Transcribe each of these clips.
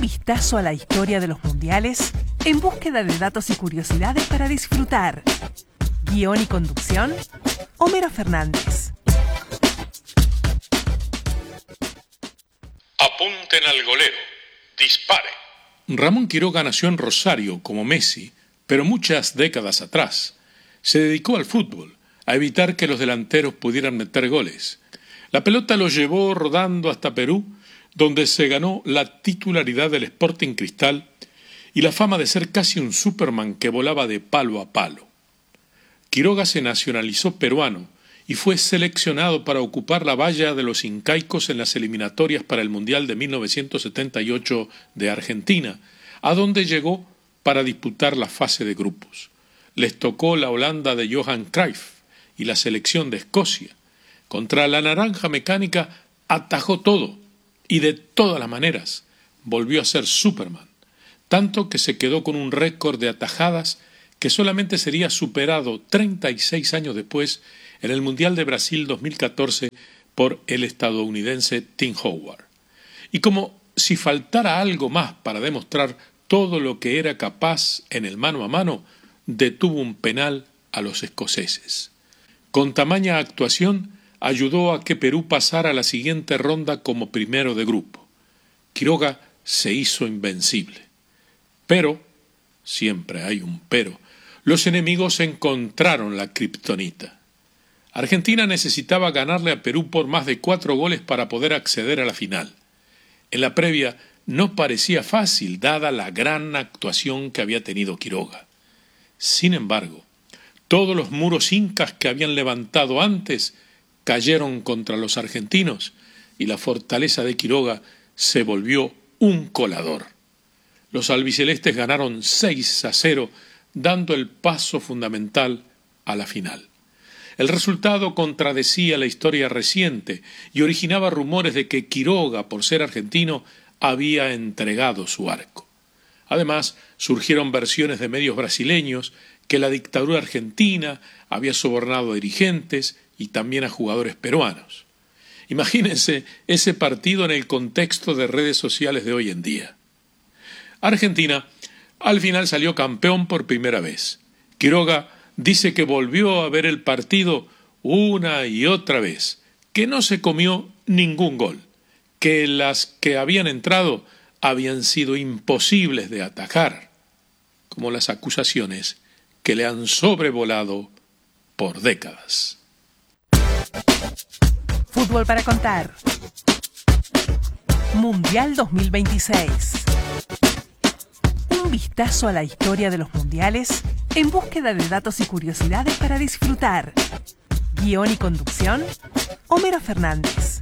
vistazo a la historia de los mundiales en búsqueda de datos y curiosidades para disfrutar. Guión y conducción, Homero Fernández. Apunten al golero. Dispare. Ramón Quiroga nació en Rosario como Messi, pero muchas décadas atrás. Se dedicó al fútbol, a evitar que los delanteros pudieran meter goles. La pelota lo llevó rodando hasta Perú, donde se ganó la titularidad del Sporting Cristal y la fama de ser casi un Superman que volaba de palo a palo. Quiroga se nacionalizó peruano y fue seleccionado para ocupar la valla de los incaicos en las eliminatorias para el Mundial de 1978 de Argentina, a donde llegó para disputar la fase de grupos. Les tocó la Holanda de Johan Cruyff y la selección de Escocia. Contra la Naranja Mecánica atajó todo y de todas las maneras volvió a ser Superman, tanto que se quedó con un récord de atajadas que solamente sería superado 36 años después en el Mundial de Brasil 2014 por el estadounidense Tim Howard. Y como si faltara algo más para demostrar todo lo que era capaz en el mano a mano, detuvo un penal a los escoceses. Con tamaña actuación, ayudó a que Perú pasara a la siguiente ronda como primero de grupo. Quiroga se hizo invencible. Pero, siempre hay un pero, los enemigos encontraron la kriptonita. Argentina necesitaba ganarle a Perú por más de 4 goles para poder acceder a la final. En la previa no parecía fácil, dada la gran actuación que había tenido Quiroga. Sin embargo, todos los muros incas que habían levantado antes cayeron contra los argentinos y la fortaleza de Quiroga se volvió un colador. Los albicelestes ganaron 6-0, dando el paso fundamental a la final. El resultado contradecía la historia reciente y originaba rumores de que Quiroga, por ser argentino, había entregado su arco. Además, surgieron versiones de medios brasileños que la dictadura argentina había sobornado a dirigentes y también a jugadores peruanos. Imagínense ese partido en el contexto de redes sociales de hoy en día. Argentina al final salió campeón por primera vez. Quiroga dice que volvió a ver el partido una y otra vez, que no se comió ningún gol, que las que habían entrado habían sido imposibles de atajar, como las acusaciones que le han sobrevolado por décadas. Fútbol para contar. Mundial 2026. Un vistazo a la historia de los mundiales en búsqueda de datos y curiosidades para disfrutar. Guión y conducción, Homero Fernández.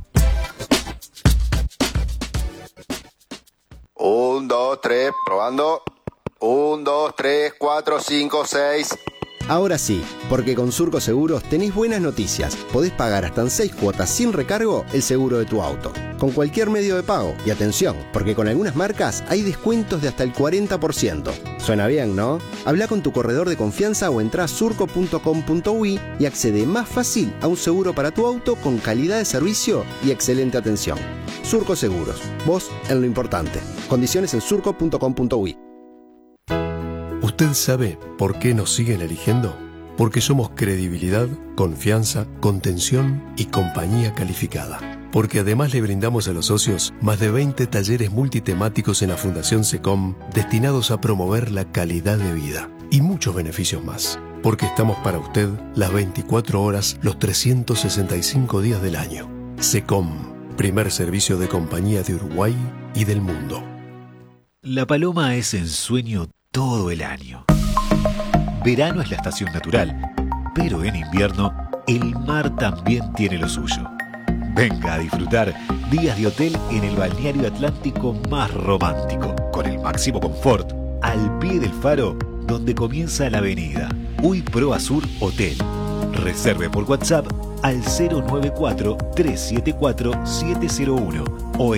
1, 2, 3, probando. 1, 2, 3, 4, 5, 6... Ahora sí, porque con Surco Seguros tenés buenas noticias. Podés pagar hasta en 6 cuotas sin recargo el seguro de tu auto, con cualquier medio de pago. Y atención, porque con algunas marcas hay descuentos de hasta el 40%. Suena bien, ¿no? Habla con tu corredor de confianza o entrá a surco.com.uy y accede más fácil a un seguro para tu auto con calidad de servicio y excelente atención. Surco Seguros, vos en lo importante. Condiciones en surco.com.uy. ¿Usted sabe por qué nos siguen eligiendo? Porque somos credibilidad, confianza, contención y compañía calificada. Porque además le brindamos a los socios más de 20 talleres multitemáticos en la Fundación SECOM destinados a promover la calidad de vida y muchos beneficios más. Porque estamos para usted las 24 horas, los 365 días del año. SECOM, primer servicio de compañía de Uruguay y del mundo. La paloma es ensueño todo el año. Verano es la estación natural, pero en invierno el mar también tiene lo suyo. Venga a disfrutar días de hotel en el balneario atlántico más romántico, con el máximo confort, al pie del faro donde comienza la avenida. Uy Pro Azur Hotel. Reserve por WhatsApp al 094-374-701 o en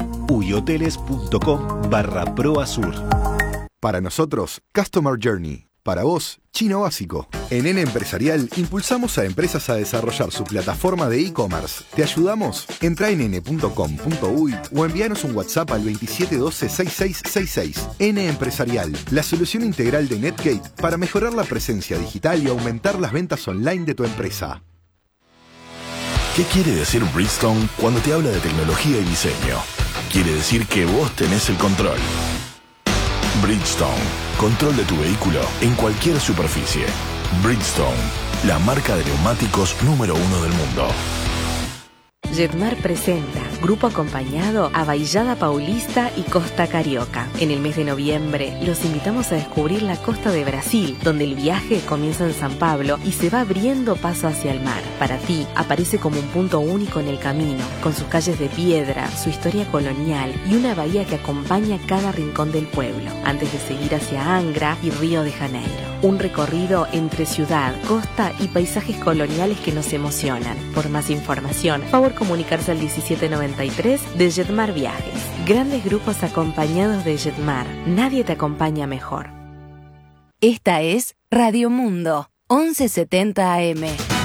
www.uyhoteles.com/proazur. Para nosotros, Customer Journey Para vos, Chino Básico. En N Empresarial impulsamos a empresas a desarrollar su plataforma de e-commerce. ¿Te ayudamos? Entra en n.com.uy o envíanos un WhatsApp al 2712-6666. N Empresarial, la solución integral de Netgate para mejorar la presencia digital y aumentar las ventas online de tu empresa. ¿Qué quiere decir Bridgestone cuando te habla de tecnología y diseño? Quiere decir que vos tenés el control. Bridgestone, control de tu vehículo en cualquier superficie. Bridgestone, la marca de neumáticos número 1 del mundo. Jetmar presenta Grupo Acompañado a Baillada Paulista y Costa Carioca. En el mes de noviembre los invitamos a descubrir la costa de Brasil, donde el viaje comienza en San Pablo y se va abriendo paso hacia el mar. Para ti, aparece como un punto único en el camino, con sus calles de piedra, su historia colonial y una bahía que acompaña cada rincón del pueblo, antes de seguir hacia Angra y Río de Janeiro. Un recorrido entre ciudad, costa y paisajes coloniales que nos emocionan. Por más información, favor comunicarse al 1793 de Jetmar Viajes. Grandes grupos acompañados de Jetmar. Nadie te acompaña mejor. Esta es Radio Mundo, 1170 AM.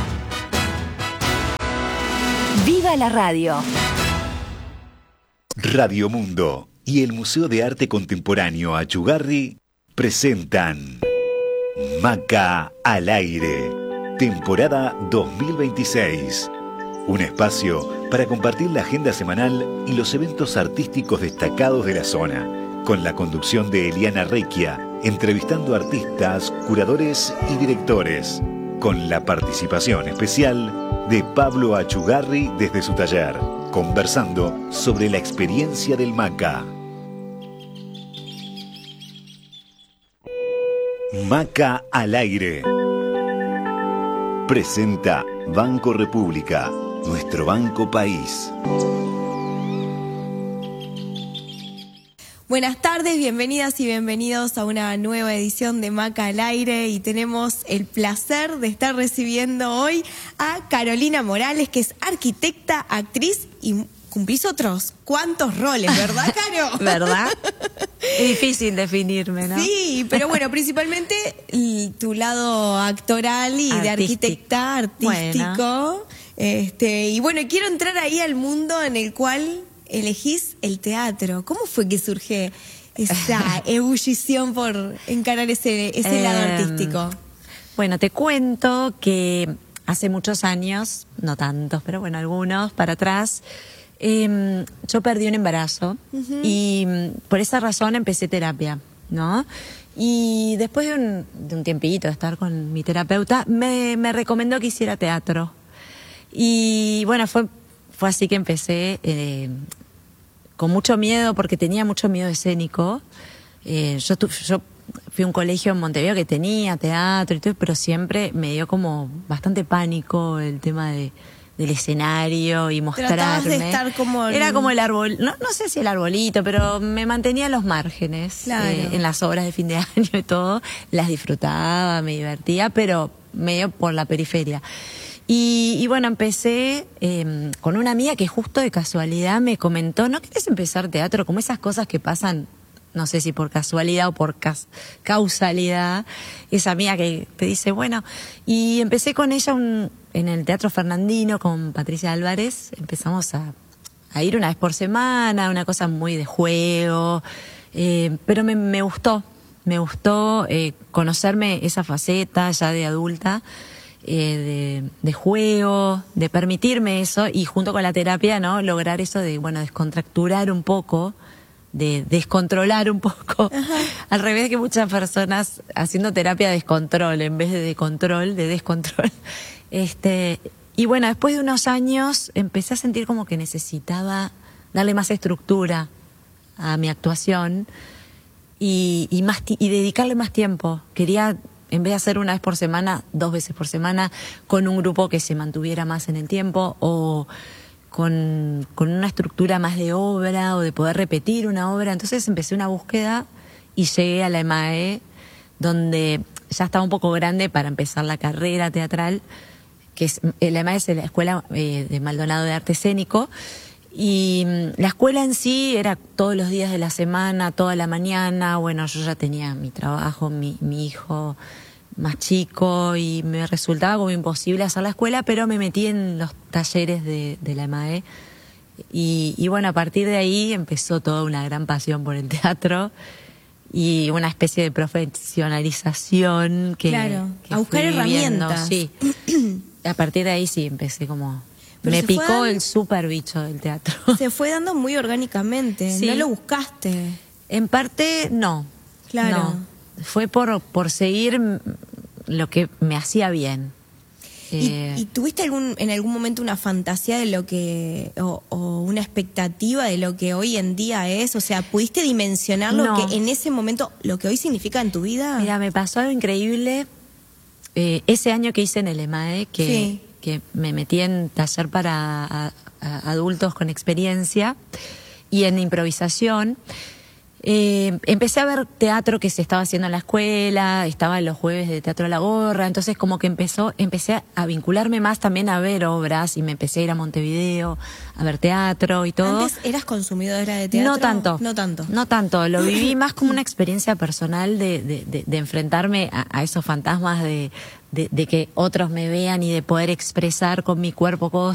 ¡Viva la radio! Radio Mundo y el Museo de Arte Contemporáneo Achugarri presentan Maca al Aire, temporada 2026. Un espacio para compartir la agenda semanal y los eventos artísticos destacados de la zona, con la conducción de Eliana Recchia, entrevistando artistas, curadores y directores, con la participación especial de Pablo Achugarri desde su taller, conversando sobre la experiencia del Maca. Maca al Aire. Presenta Banco República, nuestro banco país. Buenas tardes, bienvenidas y bienvenidos a una nueva edición de Maca al Aire y tenemos el placer de estar recibiendo hoy a Carolina Morales, que es arquitecta, actriz y cumplís otros cuantos roles, ¿verdad, Caro? ¿Verdad? Es difícil definirme, ¿no? Sí, pero bueno, principalmente tu lado actoral y de arquitecta, artístico. Bueno. Y bueno, quiero entrar ahí al mundo en el cual elegís el teatro. ¿Cómo fue que surge esa ebullición por encarar ese lado artístico? Bueno, te cuento que hace muchos años, no tantos, pero bueno, algunos para atrás, yo perdí un embarazo y por esa razón empecé terapia, ¿no? Y después de un tiempito de estar con mi terapeuta, me recomendó que hiciera teatro. Y bueno, fue así que empecé con mucho miedo, porque tenía mucho miedo escénico. Yo fui a un colegio en Montevideo que tenía teatro y todo, pero siempre me dio como bastante pánico el tema del escenario y mostrarme. Tratabas de estar como Era como el árbol, no sé si el arbolito, pero me mantenía a los márgenes. Claro. En las obras de fin de año y todo, las disfrutaba, me divertía, pero medio por la periferia. Y bueno, empecé con una amiga que justo de casualidad me comentó, ¿no querés empezar teatro? Como esas cosas que pasan, no sé si por casualidad o por causalidad. Esa amiga que te dice, bueno, y empecé con ella en el Teatro Fernandino con Patricia Álvarez. Empezamos a ir una vez por semana, una cosa muy de juego, pero me gustó conocerme esa faceta ya de adulta. De juego, de permitirme eso, y junto con la terapia, ¿no? Lograr eso de, bueno, descontracturar un poco, de descontrolar un poco. Ajá. Al revés que muchas personas haciendo terapia descontrol, en vez de control, de descontrol. Y bueno, después de unos años empecé a sentir como que necesitaba darle más estructura a mi actuación y dedicarle más tiempo. Quería, en vez de hacer una vez por semana, 2 veces por semana, con un grupo que se mantuviera más en el tiempo, o con una estructura más de obra, o de poder repetir una obra. Entonces empecé una búsqueda y llegué a la EMAE, donde ya estaba un poco grande para empezar la carrera teatral, que es la EMAE, es la Escuela de Maldonado de Arte Escénico, Y la escuela en sí era todos los días de la semana, toda la mañana. Bueno, yo ya tenía mi trabajo, mi hijo más chico, y me resultaba como imposible hacer la escuela, pero me metí en los talleres de la EMAE. Y bueno, a partir de ahí empezó toda una gran pasión por el teatro y una especie de profesionalización que, claro, que a buscar herramientas. Sí. A partir de ahí sí empecé como... Me picó el super bicho del teatro. Se fue dando muy orgánicamente, sí. ¿No lo buscaste? En parte, no. Claro. No. Fue por seguir lo que me hacía bien. ¿Y tuviste en algún momento una fantasía de lo que, o una expectativa de lo que hoy en día es? O sea, ¿pudiste dimensionar lo que en ese momento, lo que hoy significa en tu vida? Mira, me pasó algo increíble ese año que hice en el EMAE, que me metí en taller para adultos con experiencia y en improvisación. Empecé a ver teatro que se estaba haciendo en la escuela, estaba los jueves de Teatro a la Gorra, entonces como que empecé a vincularme más también a ver obras, y me empecé a ir a Montevideo a ver teatro y todo. ¿Antes eras consumidora de teatro? No tanto. No tanto, lo viví más como una experiencia personal de enfrentarme a esos fantasmas de que otros me vean y de poder expresar con mi cuerpo cosas.